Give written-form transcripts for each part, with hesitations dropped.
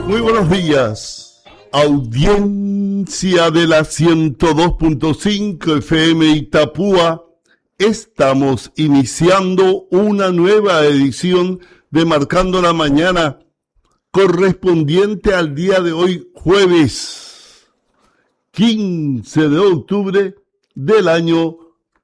Muy buenos días, audiencia de la 102.5 FM Itapúa. Estamos iniciando una nueva edición de Marcando la Mañana, correspondiente al día de hoy, jueves 15 de octubre del año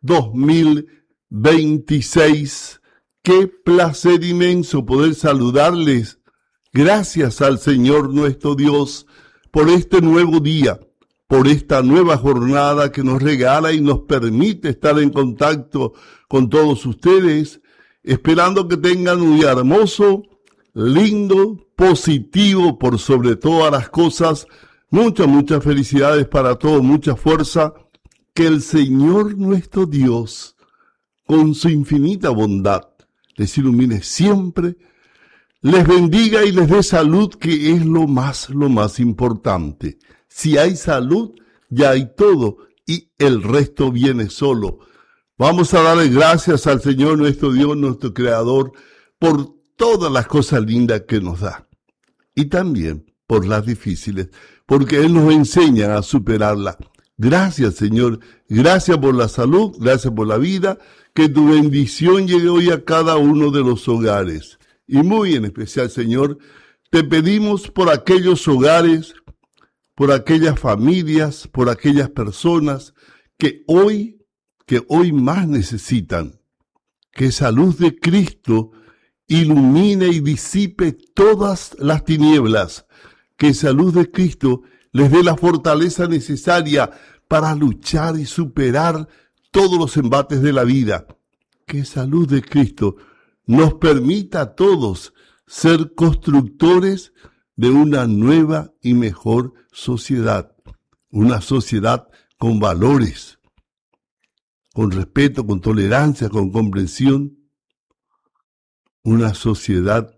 2026. Qué placer inmenso poder saludarles. Gracias al Señor nuestro Dios por este nuevo día, por esta nueva jornada que nos regala y nos permite estar en contacto con todos ustedes, esperando que tengan un día hermoso, lindo, positivo por sobre todas las cosas. Muchas felicidades para todos, mucha fuerza. Que el Señor nuestro Dios, con su infinita bondad, les ilumine siempre, les bendiga y les dé salud, que es lo más importante. Si hay salud, ya hay todo, y el resto viene solo. Vamos a darle gracias al Señor nuestro Dios, nuestro Creador, por todas las cosas lindas que nos da. Y también por las difíciles, porque Él nos enseña a superarlas. Gracias, Señor. Gracias por la salud, gracias por la vida. Que tu bendición llegue hoy a cada uno de los hogares. Y muy en especial, Señor, te pedimos por aquellos hogares, por aquellas familias, por aquellas personas que hoy más necesitan. Que esa luz de Cristo ilumine y disipe todas las tinieblas. Que esa luz de Cristo les dé la fortaleza necesaria para luchar y superar todos los embates de la vida. Que esa luz de Cristo nos permita a todos ser constructores de una nueva y mejor sociedad. Una sociedad con valores, con respeto, con tolerancia, con comprensión. Una sociedad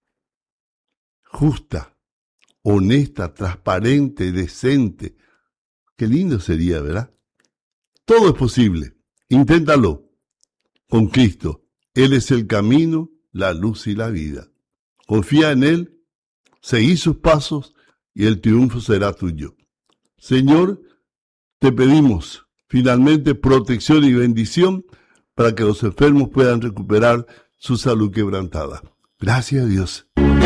justa, honesta, transparente, decente. Qué lindo sería, ¿verdad? Todo es posible. Inténtalo con Cristo. Él es el camino, la luz y la vida. Confía en Él, seguí sus pasos y el triunfo será tuyo. Señor, te pedimos finalmente protección y bendición para que los enfermos puedan recuperar su salud quebrantada. Gracias a Dios.